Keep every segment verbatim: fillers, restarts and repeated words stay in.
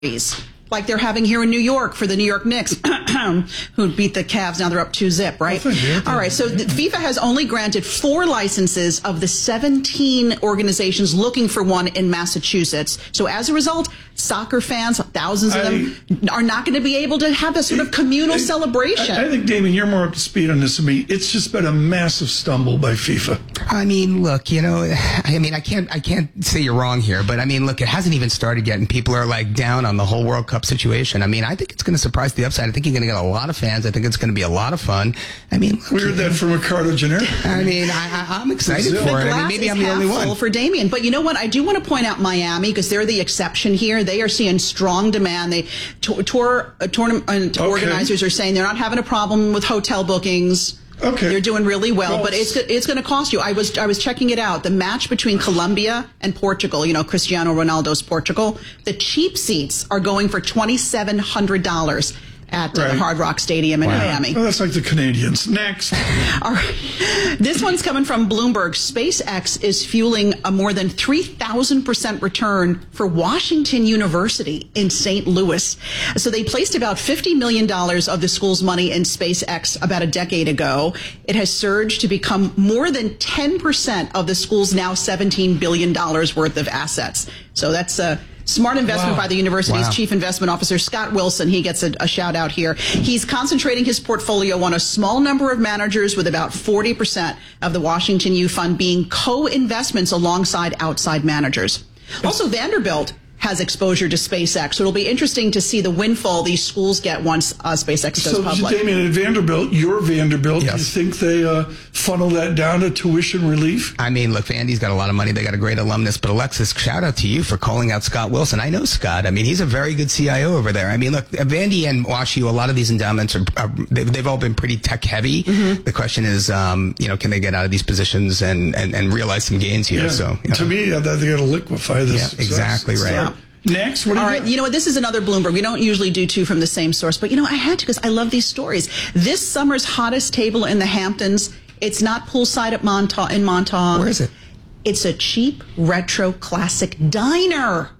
like they're having here in New York for the New York Knicks, who beat the Cavs. Now they're up two zip, right? All right, so the FIFA has only granted four licenses of the seventeen organizations looking for one in Massachusetts. So as a result, soccer fans, thousands of them, I, are not going to be able to have a sort of communal I, celebration. I, I think, Damon, you're more up to speed on this than me. It's just been a massive stumble by FIFA. I mean, look, you know, I mean, I can't, I can't say you're wrong here, but I mean, look, it hasn't even started yet, and people are like down on the whole World Cup situation. I mean, I think it's going to surprise the upside. I think you're going to get a lot of fans. I think it's going to be a lot of fun. I mean, look, we heard that from Ricardo Gennaro. I mean, I, I, I'm excited for it. I mean, maybe I'm the only one. For Damien, but you know what? I do want to point out Miami because they're the exception here. They are seeing strong demand. They tour uh, tournament uh, okay. organizers are saying they're not having a problem with hotel bookings. Okay. They're doing really well, well but it's it's going to cost you. I was I was checking it out. The match between Colombia and Portugal, you know, Cristiano Ronaldo's Portugal, the cheap seats are going for twenty-seven hundred dollars at right. the Hard Rock Stadium in wow. Miami. Well, that's like the Canadians. Next. All right. This one's coming from Bloomberg. SpaceX is fueling a more than three thousand percent return for Washington University in Saint Louis. So they placed about fifty million dollars of the school's money in SpaceX about a decade ago. It has surged to become more than ten percent of the school's now seventeen billion dollars worth of assets. So that's a smart investment wow. by the university's wow. chief investment officer, Scott Wilson. He gets a, a shout out here. He's concentrating his portfolio on a small number of managers, with about forty percent of the Washington U Fund being co-investments alongside outside managers. Also, Vanderbilt has exposure to SpaceX. So it'll be interesting to see the windfall these schools get once uh, SpaceX goes so, public. So, Damien, at Vanderbilt, your Vanderbilt, yes. do you think they uh, funnel that down to tuition relief? I mean, look, Vandy's got a lot of money. They got a great alumnus. But, Alexis, shout out to you for calling out Scott Wilson. I know Scott. I mean, he's a very good C I O over there. I mean, look, Vandy and WashU, a lot of these endowments, are, are they've, they've all been pretty tech-heavy. Mm-hmm. The question is, um, you know, can they get out of these positions and, and, and realize some gains here? Yeah. So, you know. To me, they got to liquefy this. Yeah, exactly right. Yeah. Next, what do All you right, got? you know what? This is another Bloomberg. We don't usually do two from the same source, but you know, I had to because I love these stories. This summer's hottest table in the Hamptons. It's not poolside at Montauk in Montauk. Where is it? It's a cheap retro classic diner.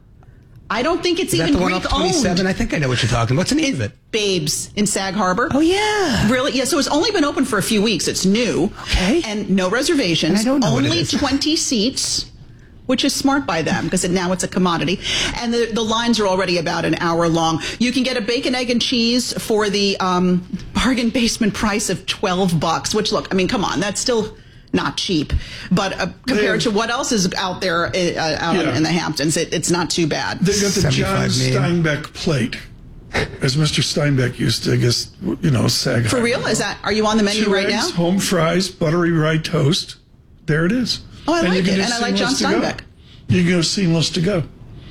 I don't think it's is even that the one Greek off twenty-seven? owned. I think I know what you're talking about. What's the name it's of it? Babes in Sag Harbor. Oh yeah, really? Yeah. So it's only been open for a few weeks. It's new. Okay. And no reservations. And I don't know only what it is. twenty seats. Which is smart by them because it, now it's a commodity. And the, the lines are already about an hour long. You can get a bacon, egg, and cheese for the um, bargain basement price of twelve bucks, which, look, I mean, come on, that's still not cheap. But uh, compared to what else is out there uh, out yeah. in the Hamptons, it, it's not too bad. They got the John Steinbeck plate. As Mister Steinbeck used to, I guess, you know, sag. For real? Is that, are you on the menu Two right eggs, now? Home fries, buttery rye toast. There it is. Oh, I and like it, and I like John Steinbeck. You can go seamless to go.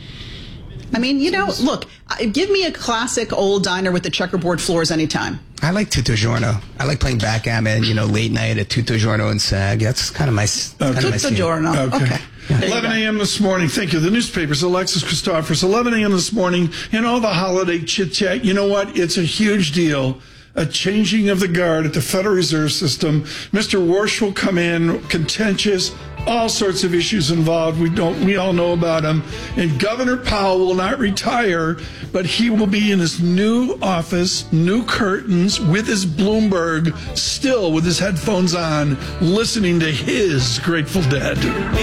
I mean, you know, look, give me a classic old diner with the checkerboard floors anytime. I like Tutto Giorno. I like playing backgammon, you know, late night at Tutto Giorno and Sag. That's kind of my okay. kind of my Tutto Giorno. Okay. okay. Yeah. eleven a.m. this morning. Thank you. The newspapers, Alexis Christophers. eleven a.m. this morning, and all the holiday chit-chat. You know what? It's a huge deal. A changing of the guard at the Federal Reserve System. Mister Warsh will come in, contentious, all sorts of issues involved. We don't, we all know about him. And Governor Powell will not retire, but he will be in his new office, new curtains, with his Bloomberg, still with his headphones on, listening to his Grateful Dead.